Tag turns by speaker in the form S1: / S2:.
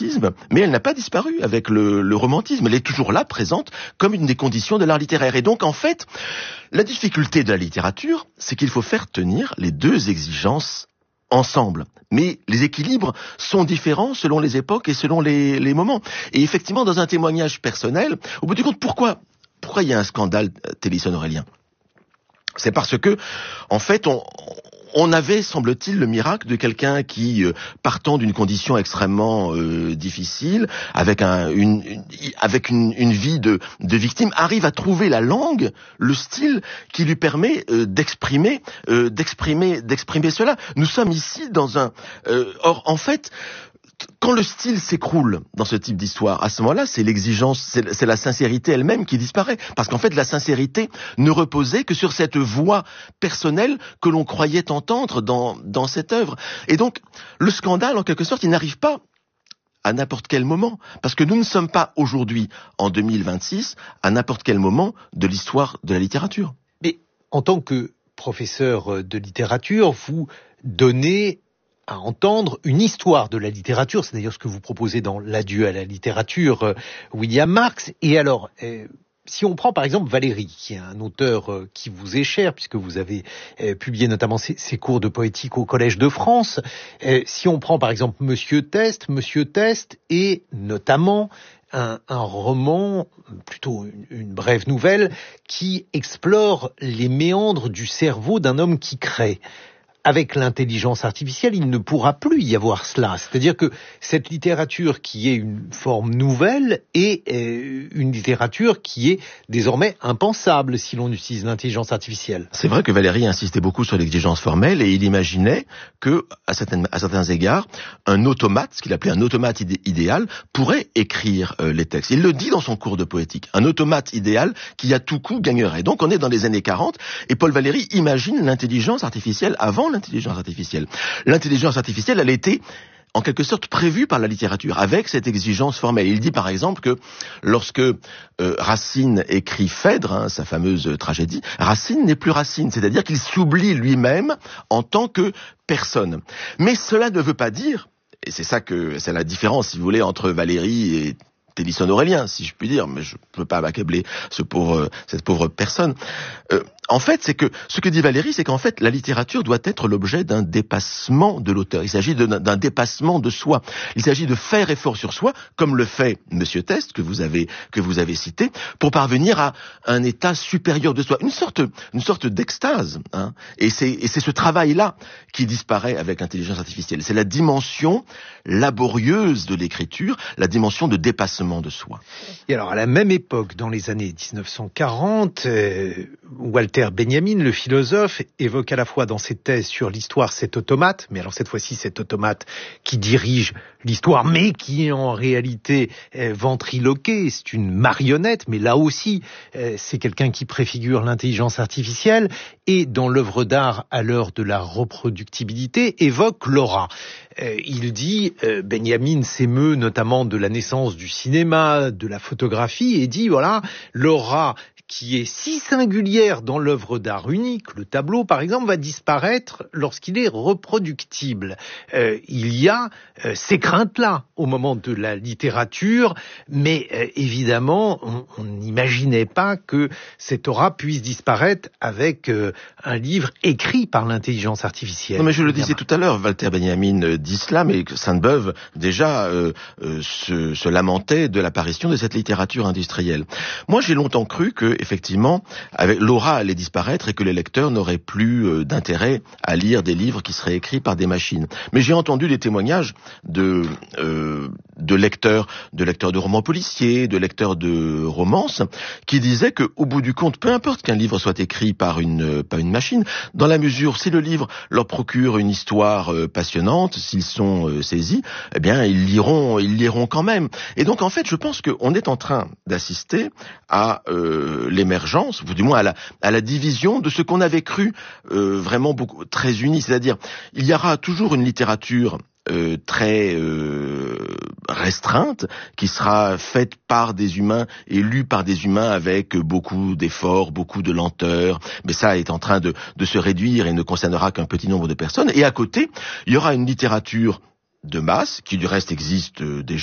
S1: romantisme, mais elle n'a pas disparu avec le romantisme. Elle est toujours là, présente, comme une des conditions de l'art littéraire. Et donc, en fait, la difficulté de la littérature, c'est qu'il faut faire tenir les deux exigences ensemble. Mais les équilibres sont différents selon les époques et selon les moments. Et effectivement, dans un témoignage personnel, au bout du compte, pourquoi il y a un scandale Télisson-Aurélien ? C'est parce que, en fait, on avait, semble-t-il, le miracle de quelqu'un qui, partant d'une condition extrêmement difficile, avec une vie de victime, arrive à trouver la langue, le style qui lui permet d'exprimer cela. Nous sommes ici dans un... or, en fait... Quand le style s'écroule dans ce type d'histoire, à ce moment-là, c'est l'exigence, c'est la sincérité elle-même qui disparaît. Parce qu'en fait, la sincérité ne reposait que sur cette voix personnelle que l'on croyait entendre dans cette œuvre. Et donc, le scandale, en quelque sorte, il n'arrive pas à n'importe quel moment. Parce que nous ne sommes pas aujourd'hui, en 2026, à n'importe quel moment de l'histoire de la littérature.
S2: Mais en tant que professeur de littérature, vous donnez à entendre une histoire de la littérature. C'est d'ailleurs ce que vous proposez dans l'adieu à la littérature, William Marx. Et alors, si on prend par exemple Valéry, qui est un auteur qui vous est cher, puisque vous avez publié notamment ses cours de poétique au Collège de France, si on prend par exemple Monsieur Test est notamment un roman, plutôt une brève nouvelle, qui explore les méandres du cerveau d'un homme qui crée. Avec l'intelligence artificielle, il ne pourra plus y avoir cela. C'est-à-dire que cette littérature qui est une forme nouvelle est une littérature qui est désormais impensable si l'on utilise l'intelligence artificielle.
S1: C'est vrai que Valéry insistait beaucoup sur l'exigence formelle et il imaginait que, à certains égards, un automate, ce qu'il appelait un automate idéal, pourrait écrire les textes. Il le dit dans son cours de poétique. Un automate idéal qui à tout coup gagnerait. Donc on est dans les années 40 et Paul Valéry imagine l'intelligence artificielle avant l'intelligence artificielle. L'intelligence artificielle, elle était en quelque sorte prévue par la littérature, avec cette exigence formelle. Il dit par exemple que lorsque Racine écrit Phèdre, sa fameuse tragédie, Racine n'est plus Racine, c'est-à-dire qu'il s'oublie lui-même en tant que personne. Mais cela ne veut pas dire, et c'est la différence, si vous voulez, entre Valéry et Télisson-Aurélien, si je puis dire, mais je ne peux pas m'accabler cette pauvre personne. En fait, c'est que ce que dit Valéry, c'est qu'en fait, la littérature doit être l'objet d'un dépassement de l'auteur. Il s'agit d'un dépassement de soi. Il s'agit de faire effort sur soi, comme le fait Monsieur Test, que vous avez cité, pour parvenir à un état supérieur de soi, une sorte d'extase. Et c'est ce travail-là qui disparaît avec l'intelligence artificielle. C'est la dimension laborieuse de l'écriture, la dimension de dépassement de soi.
S2: Et alors, à la même époque, dans les années 1940, Walter Benjamin, le philosophe, évoque à la fois dans ses thèses sur l'histoire cet automate, mais alors cette fois-ci cet automate qui dirige l'histoire, mais qui est en réalité ventriloqué, c'est une marionnette, mais là aussi c'est quelqu'un qui préfigure l'intelligence artificielle, et dans l'œuvre d'art à l'heure de la reproductibilité évoque l'aura. Il dit, Benjamin s'émeut notamment de la naissance du cinéma, de la photographie, et dit voilà, l'aura qui est si singulière dans l'œuvre d'art unique, le tableau par exemple, va disparaître lorsqu'il est reproductible. Il y a ces craintes-là au moment de la littérature, mais évidemment, on n'imaginait pas que cette aura puisse disparaître avec un livre écrit par l'intelligence artificielle.
S1: Non, mais je le disais tout à l'heure, Walter Benjamin dit cela, mais Sainte-Beuve déjà se lamentait de l'apparition de cette littérature industrielle. Moi, j'ai longtemps cru que effectivement, l'aura allait disparaître et que les lecteurs n'auraient plus d'intérêt à lire des livres qui seraient écrits par des machines. Mais j'ai entendu des témoignages de lecteurs de romans policiers, de lecteurs de romances, qui disaient que, au bout du compte, peu importe qu'un livre soit écrit par une machine, dans la mesure, si le livre leur procure une histoire passionnante, s'ils sont saisis, eh bien, ils liront quand même. Et donc, en fait, je pense qu'on est en train d'assister à l'émergence, ou du moins à la division de ce qu'on avait cru vraiment très uni. C'est-à-dire, il y aura toujours une littérature très restreinte, qui sera faite par des humains et lue par des humains avec beaucoup d'efforts, beaucoup de lenteur, mais ça est en train de se réduire et ne concernera qu'un petit nombre de personnes. Et à côté, il y aura une littérature de masse, qui du reste existe déjà,